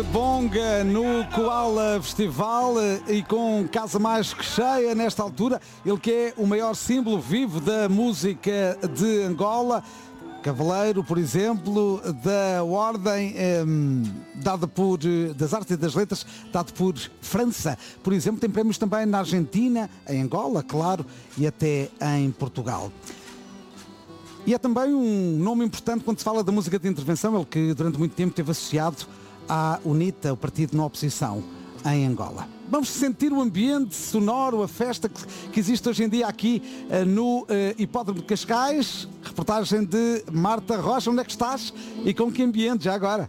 Bonga no Koala Festival e com casa mais que cheia nesta altura, ele que é o maior símbolo vivo da música de Angola, cavaleiro, por exemplo, da ordem das artes e das letras, dado por França. Por exemplo, tem prémios também na Argentina, em Angola, claro, e até em Portugal. E é também um nome importante quando se fala da música de intervenção, ele que durante muito tempo esteve associado à UNITA, o partido na oposição em Angola. Vamos sentir o ambiente sonoro, a festa que existe hoje em dia aqui no Hipódromo de Cascais. Reportagem de Marta Rocha. Onde é que estás e com que ambiente já agora?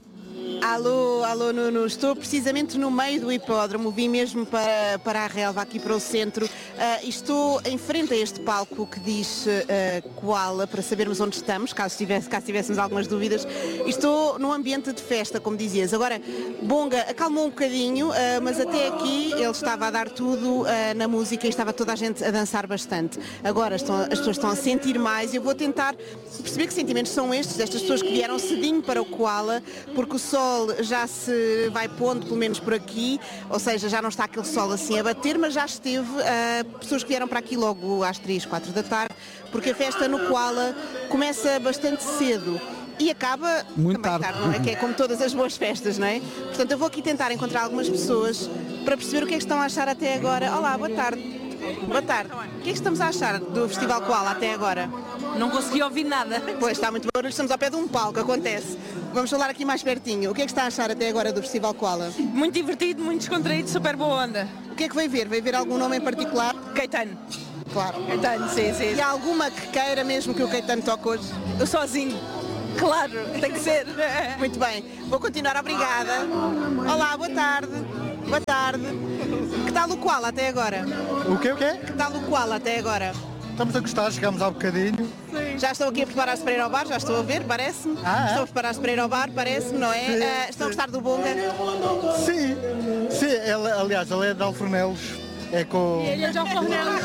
Alô Nuno, estou precisamente no meio do hipódromo, vim mesmo para a relva, aqui para o centro, e estou em frente a este palco que diz Koala, para sabermos onde estamos, caso tivéssemos algumas dúvidas. Estou num ambiente de festa, como dizias. Agora, Bonga acalmou um bocadinho, mas até aqui ele estava a dar tudo na música e estava toda a gente a dançar bastante. Agora as pessoas estão a sentir mais e eu vou tentar perceber que sentimentos são estes, destas pessoas que vieram cedinho para o Koala, porque o sol já se vai pondo, pelo menos por aqui, ou seja, já não está aquele sol assim a bater, mas já esteve pessoas que vieram para aqui logo às 3, 4 da tarde, porque a festa no Koala começa bastante cedo e acaba muito também tarde, não é? Que é como todas as boas festas, não é? Portanto, eu vou aqui tentar encontrar algumas pessoas para perceber o que é que estão a achar até agora. Olá, boa tarde. Boa tarde. O que é que estamos a achar do Festival Koala até agora? Não consegui ouvir nada. Pois, está muito barulho, estamos ao pé de um palco, acontece. Vamos falar aqui mais pertinho. O que é que está a achar até agora do Festival Koala? Muito divertido, muito descontraído, super boa onda. O que é que vai ver? Vai ver algum nome em particular? Caetano. Claro. Caetano, sim. E há alguma que queira mesmo que o Caetano toque hoje? Eu sozinho. Claro, tem que ser. Muito bem. Vou continuar, obrigada. Olá, boa tarde. Boa tarde. Que tal o Koala até agora? O quê? Que tal o Koala até agora? Estamos a gostar, chegámos há bocadinho. Já estão aqui a preparar-se para ir ao bar, já estou a ver, parece-me. Estão a preparar-se para ir ao bar, parece-me, não é? Estão a gostar do Bonga? Sim, aliás, ele é de Alfornelos. É com... Ele é de Alfornelos.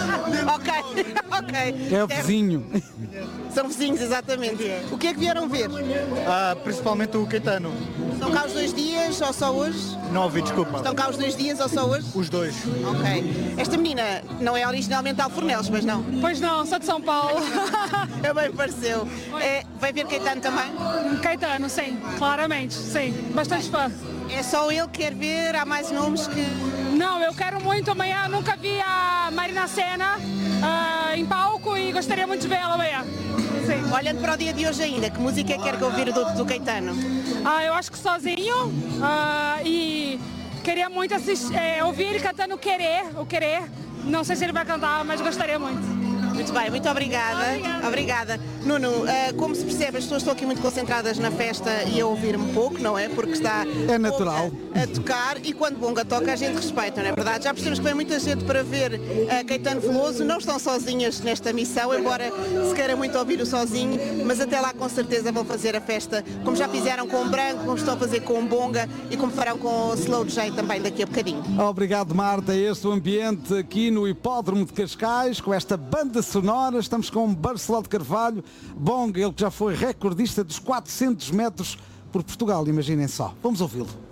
Ok. É o vizinho. São vizinhos, exatamente. O que é que vieram ver? Principalmente o Caetano. Estão cá os 2 dias ou só hoje? Não ouvi, desculpa. Estão cá os 2 dias ou só hoje? Os dois. Ok. Esta menina não é originalmente de Alfornelos, mas não? Pois não, sou de São Paulo. É bem pareceu. Vai ver Caetano também? Caetano, sim, claramente, sim. Bastante fã. É só ele que quer ver? Há mais nomes que... Não, eu quero muito amanhã, nunca vi a Marina Sena em palco e gostaria muito de vê-la amanhã. Sim. Olhando para o dia de hoje ainda, que música é que quer ouvir do Caetano? Eu acho que sozinho e queria muito ouvir ele cantando o Querer. Não sei se ele vai cantar, mas gostaria muito. Muito bem, muito obrigada. Obrigada. Nuno, como se percebe, as pessoas estão aqui muito concentradas na festa e a ouvir-me pouco, não é? Porque está é natural a tocar e quando Bonga toca a gente respeita, não é verdade? Já percebemos que vem muita gente para ver Caetano Veloso, não estão sozinhas nesta missão, embora se queira muito ouvir o sozinho, mas até lá com certeza vão fazer a festa como já fizeram com o Branco, como estão a fazer com o Bonga e como farão com o Slow J também daqui a bocadinho. Obrigado, Marta. Este é o ambiente aqui no Hipódromo de Cascais, com esta banda sonora. Estamos com Barceló de Carvalho, Bonga, ele que já foi recordista dos 400 metros por Portugal, imaginem só. Vamos ouvi-lo.